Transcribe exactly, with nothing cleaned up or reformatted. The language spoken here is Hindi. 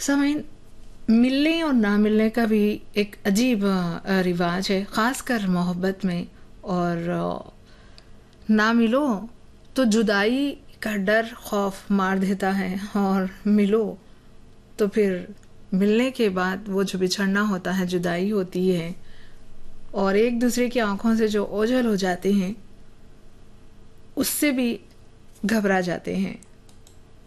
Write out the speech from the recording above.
सामीन, मिलने और ना मिलने का भी एक अजीब अ, रिवाज है, ख़ासकर मोहब्बत में। और अ, ना मिलो तो जुदाई का डर खौफ मार देता है, और मिलो तो फिर मिलने के बाद वो जो बिछड़ना होता है, जुदाई होती है, और एक दूसरे की आंखों से जो ओझल हो जाते हैं, उससे भी घबरा जाते हैं।